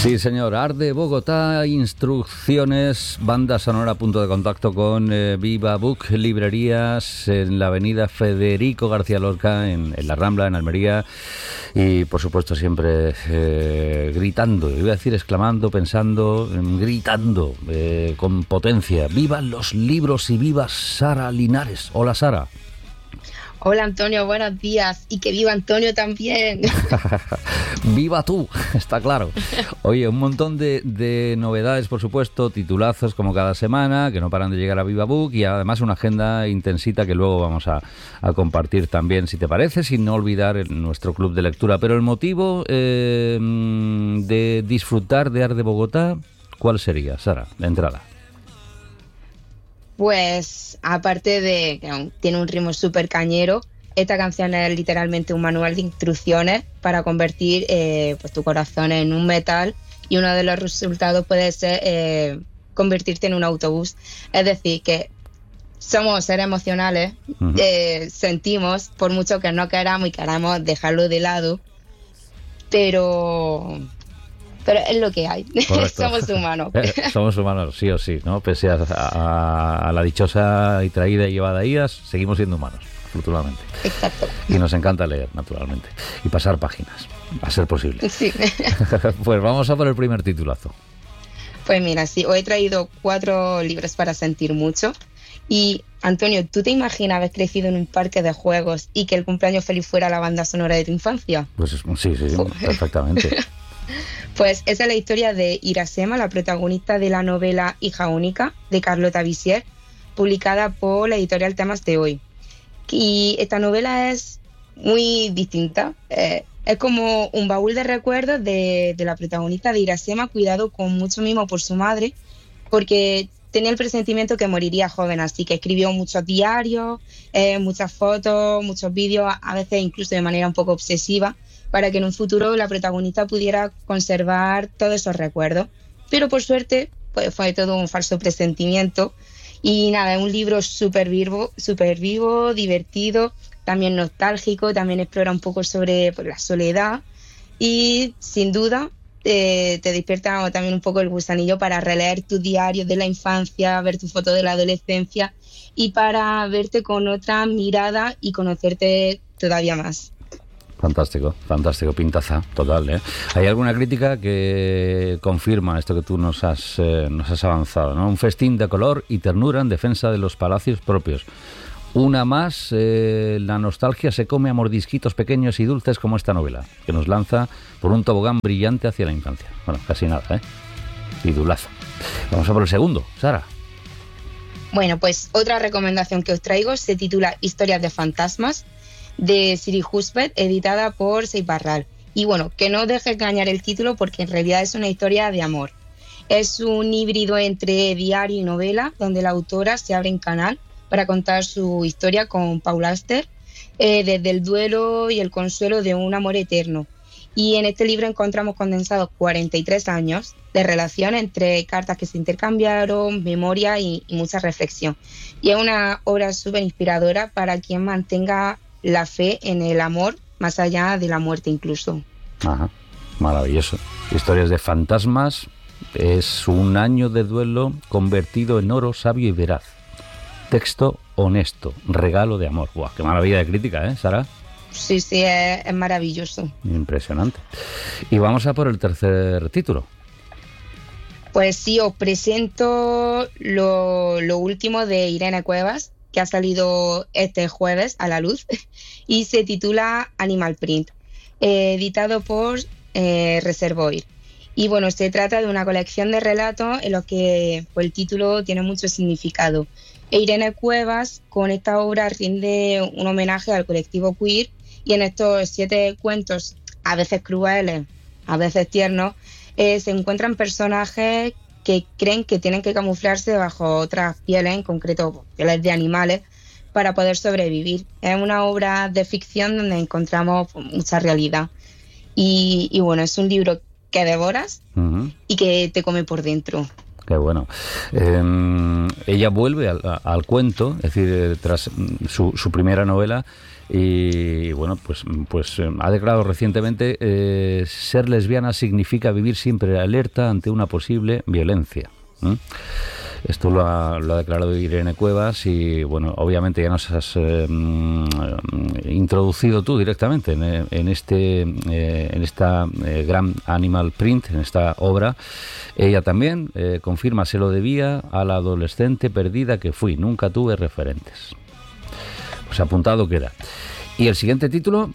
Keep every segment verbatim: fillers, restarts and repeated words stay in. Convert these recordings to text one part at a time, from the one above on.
Sí, señor. Arde Bogotá, instrucciones, banda sonora, punto de contacto con eh, Viva Book, librerías en la avenida Federico García Lorca, en, en La Rambla, en Almería, y por supuesto siempre eh, gritando, iba a decir exclamando, pensando, gritando eh, con potencia. ¡Vivan los libros y viva Sara Linares! Hola, Sara. Hola, Antonio, buenos días. Y que viva Antonio también. ¡Viva tú! Está claro. Oye, un montón de, de novedades, por supuesto, titulazos como cada semana, que no paran de llegar a Viva Book, y además una agenda intensita que luego vamos a, a compartir también, si te parece, sin no olvidar el, nuestro club de lectura. Pero el motivo eh, de disfrutar de Arde Bogotá, ¿cuál sería, Sara, de entrada? Pues, aparte de que tiene un ritmo súper cañero, esta canción es literalmente un manual de instrucciones para convertir eh, pues, tu corazón en un metal, y uno de los resultados puede ser eh, convertirte en un autobús. Es decir, que somos seres emocionales, uh-huh. eh, sentimos, por mucho que no queramos y queramos dejarlo de lado, pero... Pero es lo que hay. Somos humanos. Eh, somos humanos, sí o sí, ¿no? Pese a, a, a la dichosa y traída y llevada idas, seguimos siendo humanos, afortunadamente. Exacto. Y nos encanta leer, naturalmente. Y pasar páginas, a ser posible. Sí. Pues vamos a por el primer titulazo. Pues mira, sí, hoy he traído cuatro libros para sentir mucho. Y, Antonio, ¿tú te imaginas haber crecido en un parque de juegos y que el cumpleaños feliz fuera la banda sonora de tu infancia? Pues sí, sí, sí, perfectamente. Pues esa es la historia de Irasema, la protagonista de la novela Hija única, de Carlota Visier, publicada por la editorial Temas de Hoy. Y esta novela es muy distinta. Eh, es como un baúl de recuerdos de, de la protagonista de Irasema, cuidado con mucho mimo por su madre, porque tenía el presentimiento que moriría joven, así que escribió muchos diarios, eh, muchas fotos, muchos vídeos, a veces incluso de manera un poco obsesiva, para que en un futuro la protagonista pudiera conservar todos esos recuerdos. Pero por suerte, pues fue todo un falso presentimiento. Y nada, es un libro súper vivo, súper vivo, divertido, también nostálgico, también explora un poco sobre pues, la soledad, y sin duda eh, te despierta también un poco el gusanillo para releer tus diarios de la infancia, ver tu foto de la adolescencia, y para verte con otra mirada y conocerte todavía más. Fantástico, fantástico, pintaza total, ¿eh? ¿Hay alguna crítica que confirma esto que tú nos has, eh, nos has avanzado, ¿no? Un festín de color y ternura en defensa de los palacios propios. Una más, eh, la nostalgia se come a mordisquitos pequeños y dulces como esta novela, que nos lanza por un tobogán brillante hacia la infancia. Bueno, casi nada, ¿eh? Titulazo. Vamos a por el segundo, Sara. Bueno, pues otra recomendación que os traigo se titula Historias de fantasmas, de Siri Husband, editada por Seix Barral. Y bueno, que no deje engañar el título, porque en realidad es una historia de amor. Es un híbrido entre diario y novela, donde la autora se abre en canal para contar su historia con Paul Auster, eh, desde el duelo y el consuelo de un amor eterno. Y en este libro encontramos condensados cuarenta y tres años de relación entre cartas que se intercambiaron, memoria y, y mucha reflexión. Y es una obra súper inspiradora para quien mantenga la fe en el amor más allá de la muerte incluso. Ajá, maravilloso. Historias de fantasmas. Es un año de duelo convertido en oro sabio y veraz. Texto honesto, regalo de amor. ¡Buah, qué maravilla de crítica, ¿eh, Sara? Sí, sí, es, es maravilloso. Impresionante. Y vamos a por el tercer título. Pues sí, os presento lo, lo último de Irene Cuevas, que ha salido este jueves a la luz, y se titula Animal Print, eh, editado por eh, Reservoir. Y bueno, se trata de una colección de relatos en los que pues, el título tiene mucho significado. E Irene Cuevas con esta obra rinde un homenaje al colectivo queer, y en estos siete cuentos, a veces crueles, a veces tiernos, eh, se encuentran personajes que creen que tienen que camuflarse bajo otras pieles, en concreto pieles de animales, para poder sobrevivir. Es una obra de ficción donde encontramos mucha realidad. Y, y bueno, es un libro que devoras uh-huh. y que te come por dentro. Qué bueno. Eh, ella vuelve al, al cuento, es decir, tras su, su primera novela, y bueno, pues, pues eh, ha declarado recientemente eh, ser lesbiana significa vivir siempre alerta ante una posible violencia. ¿Mm? Esto lo ha, lo ha declarado Irene Cuevas y, bueno, obviamente ya nos has eh, introducido tú directamente en, en este eh, en esta eh, gran Animal Print, en esta obra. Ella también eh, confirma: se lo debía a la adolescente perdida que fui, nunca tuve referentes. Pues apuntado queda. ¿Y el siguiente título?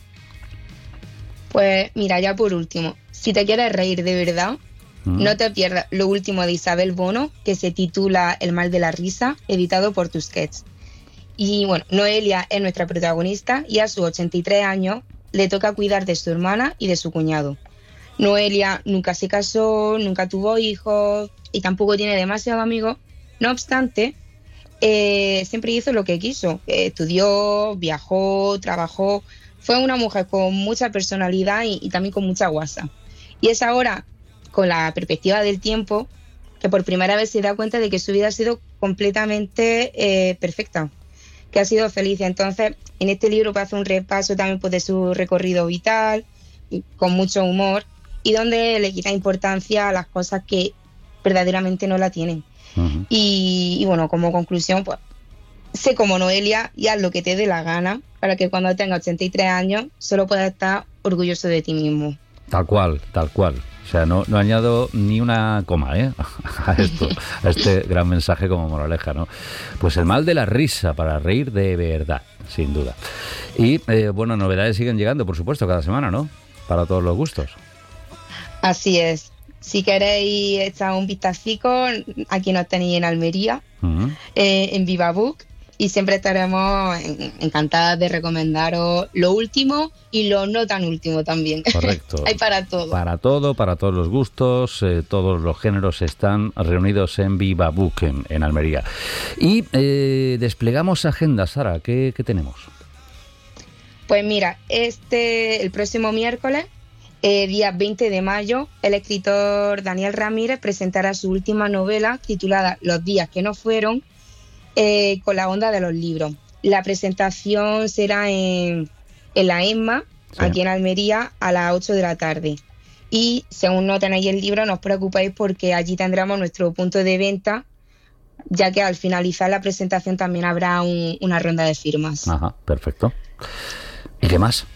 Pues mira, ya por último, si te quieres reír de verdad, no te pierdas lo último de Isabel Bono, que se titula El mal de la risa, editado por Tusquets. Y bueno, Noelia es nuestra protagonista y a sus ochenta y tres años le toca cuidar de su hermana y de su cuñado. Noelia nunca se casó, nunca tuvo hijos y tampoco tiene demasiados amigos. No obstante, eh, siempre hizo lo que quiso. Eh, estudió, viajó, trabajó. Fue una mujer con mucha personalidad y, y también con mucha guasa. Y es ahora, con la perspectiva del tiempo, que por primera vez se da cuenta de que su vida ha sido completamente eh, perfecta, que ha sido feliz. Entonces, en este libro pues, hace un repaso también pues, de su recorrido vital, con mucho humor, y donde le quita importancia a las cosas que verdaderamente no la tienen. Uh-huh. Y, y bueno, como conclusión, pues, sé como Noelia y haz lo que te dé la gana, para que cuando tengas ochenta y tres años solo puedas estar orgulloso de ti mismo. Tal cual, tal cual. O sea, no, no añado ni una coma ¿eh? a esto, a este gran mensaje como moraleja, ¿no? Pues el mal de la risa, para reír de verdad, sin duda. Y, eh, bueno, novedades siguen llegando, por supuesto, cada semana, ¿no? Para todos los gustos. Así es. Si queréis echar un vistacico, aquí nos tenéis en Almería, uh-huh. eh, en Viva Book. Y siempre estaremos encantadas de recomendaros lo último y lo no tan último también. Correcto. Hay para todo. Para todo, para todos los gustos, eh, todos los géneros están reunidos en Viva Book, en, en Almería. Y eh, desplegamos agenda, Sara, ¿qué, qué tenemos? Pues mira, este el próximo miércoles, eh, día veinte de mayo, el escritor Daniel Ramírez presentará su última novela titulada Los días que no fueron, Eh, con la onda de los libros. La presentación será en, en la ESMA, sí. aquí en Almería, a las ocho de la tarde. Y según no tenéis el libro, no os preocupéis porque allí tendremos nuestro punto de venta, ya que al finalizar la presentación también habrá un, una ronda de firmas. Ajá, perfecto. ¿Y qué más?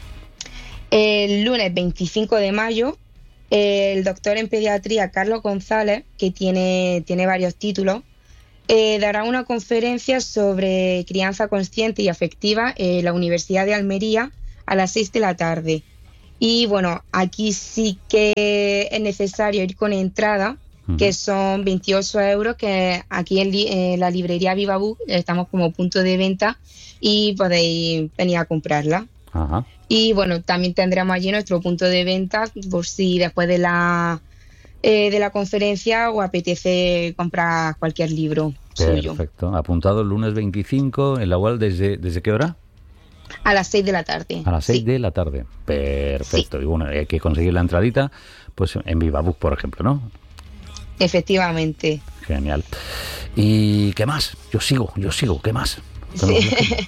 El lunes veinticinco de mayo, el doctor en pediatría Carlos González, que tiene, tiene varios títulos, Eh, dará una conferencia sobre crianza consciente y afectiva en la Universidad de Almería a las seis de la tarde. Y bueno, aquí sí que es necesario ir con entrada, uh-huh. que son veintiocho euros, que aquí en, li- en la librería Viva Book estamos como punto de venta y podéis venir a comprarla. Uh-huh. Y bueno, también tendremos allí nuestro punto de venta por si después de la... Eh, de la conferencia o apetece comprar cualquier libro suyo. Perfecto. Apuntado el lunes veinticinco, en la U A L, ¿desde, ¿desde qué hora? A las seis de la tarde. A las seis sí. de la tarde. Perfecto. Sí. Y bueno, hay que conseguir la entradita pues en Viva Book, por ejemplo, ¿no? Efectivamente. Genial. ¿Y qué más? Yo sigo, yo sigo. ¿Qué más? Sí.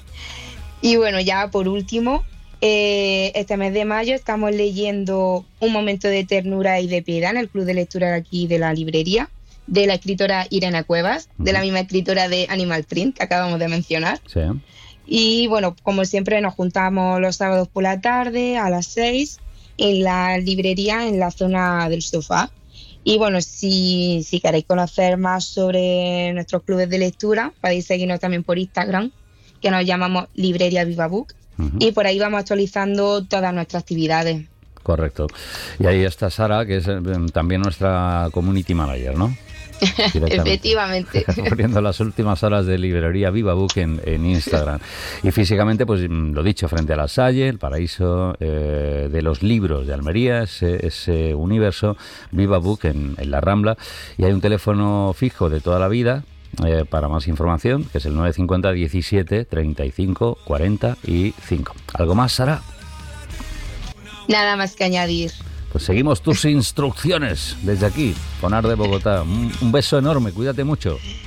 Y bueno, ya por último, Eh, este mes de mayo estamos leyendo Un momento de ternura y de piedad en el club de lectura de aquí de la librería, de la escritora Irene Cuevas, uh-huh. de la misma escritora de Animal Print que acabamos de mencionar. Sí. Y bueno, como siempre nos juntamos los sábados por la tarde a las seis en la librería en la zona del sofá. Y bueno, si, si queréis conocer más sobre nuestros clubes de lectura, podéis seguirnos también por Instagram, que nos llamamos Librería Viva Book. Uh-huh. Y por ahí vamos actualizando todas nuestras actividades. Correcto. Y ahí está Sara, que es eh, también nuestra community manager, ¿no? Efectivamente. Poniendo las últimas horas de librería Viva Book en, en Instagram. Y físicamente, pues lo dicho, frente a la Salle, el paraíso eh, de los libros de Almería, ese, ese universo, Viva Book en, en la Rambla. Y hay un teléfono fijo de toda la vida, Eh, para más información, que es el nueve cinco cero, diecisiete, treinta y cinco, cuarenta y cinco. ¿Algo más, Sara? Nada más que añadir. Pues Pues seguimos tus instrucciones desde aquí, Fonar de Bogotá. Un, un beso enorme, cuídate mucho.